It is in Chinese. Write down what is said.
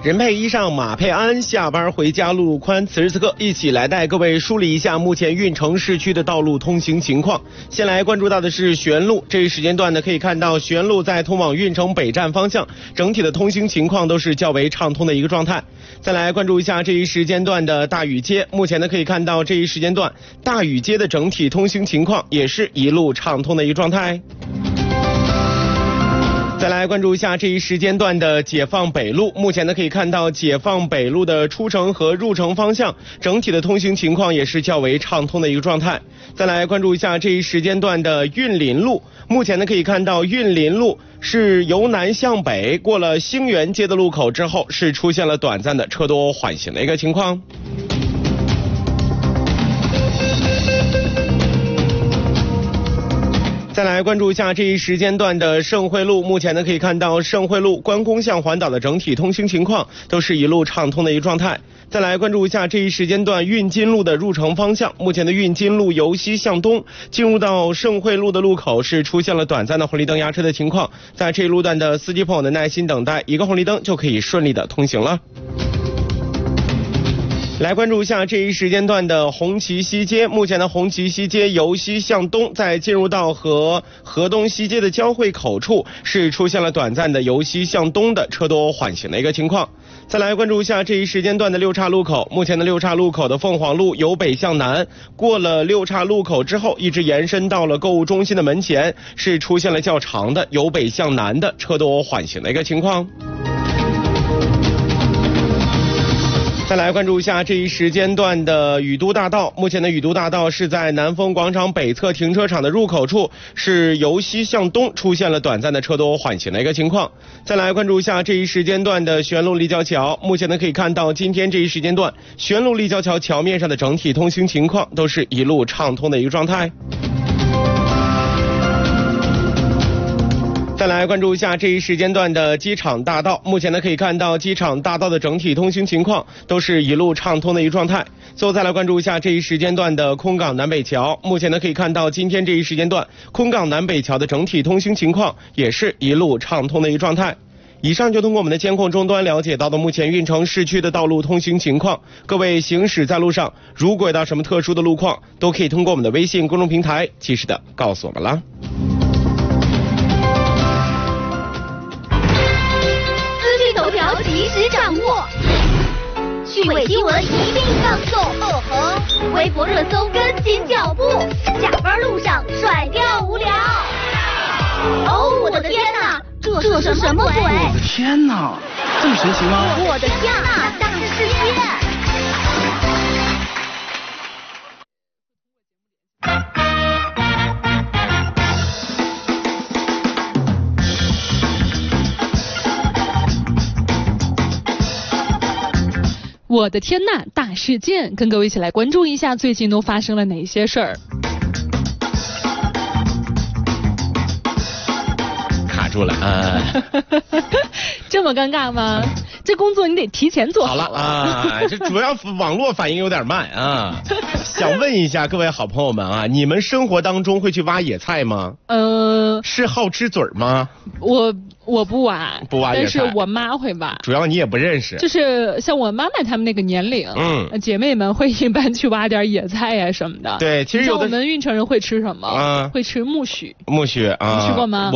人配衣裳马配鞍，下班回家路路宽。此时此刻，一起来带各位梳理一下目前运城市区的道路通行情况。先来关注到的是玄路，这一时间段呢，可以看到玄路在通往运城北站方向，整体的通行情况都是较为畅通的一个状态。再来关注一下这一时间段的大禹街，目前呢可以看到这一时间段大禹街的整体通行情况也是一路畅通的一个状态。再来关注一下这一时间段的解放北路，目前呢可以看到解放北路的出城和入城方向整体的通行情况也是较为畅通的一个状态。再来关注一下这一时间段的运林路，目前呢可以看到运林路是由南向北，过了兴元街的路口之后是出现了短暂的车多缓行的一个情况。再来关注一下这一时间段的盛惠路，目前呢可以看到盛惠路关公向环岛的整体通行情况都是一路畅通的一个状态。再来关注一下这一时间段运金路的入城方向，目前的运金路由西向东进入到盛惠路的路口是出现了短暂的红绿灯压车的情况，在这一路段的司机朋友的耐心等待，一个红绿灯就可以顺利的通行了。来关注一下这一时间段的红旗西街，目前的红旗西街由西向东，在进入到和河东西街的交汇口处是出现了短暂的由西向东的车多缓行的一个情况。再来关注一下这一时间段的六岔路口，目前的六岔路口的凤凰路由北向南，过了六岔路口之后一直延伸到了购物中心的门前，是出现了较长的由北向南的车多缓行的一个情况。再来关注一下这一时间段的宇都大道，目前的宇都大道是在南丰广场北侧停车场的入口处是由西向东出现了短暂的车多缓行的一个情况。再来关注一下这一时间段的玄路立交桥，目前呢可以看到今天这一时间段玄路立交桥桥面上的整体通行情况都是一路畅通的一个状态。再来关注一下这一时间段的机场大道，目前呢可以看到机场大道的整体通行情况都是一路畅通的一个状态。最后再来关注一下这一时间段的空港南北桥，目前呢可以看到今天这一时间段空港南北桥的整体通行情况也是一路畅通的一个状态。以上就通过我们的监控终端了解到的目前运城市区的道路通行情况，各位行驶在路上如果遇到什么特殊的路况，都可以通过我们的微信公众平台及时的告诉我们啦。 头条及时掌握，趣味新闻一并放送，微博热搜跟紧脚步，下班路上甩掉无聊。哦，我的天哪，这是什么鬼？ 我的天哪，这么神奇吗？ 我的天哪，大世界！ 我的天呐，大事件，跟各位一起来关注一下最近都发生了哪些事儿。 卡住了啊！ 这么尴尬吗？这工作你得提前做好了啊！这主要网络反应有点慢啊。想问一下各位好朋友们啊，你们生活当中会去挖野菜吗？是好吃嘴吗？ 我不挖野菜，但是我妈会挖。 主要你也不认识。就是像我妈妈他们那个年龄，姐妹们会一般去挖点野菜呀什么的。 对，其实有的我们运城人会吃什么？会吃苜蓿。 苜蓿啊， 你吃过吗？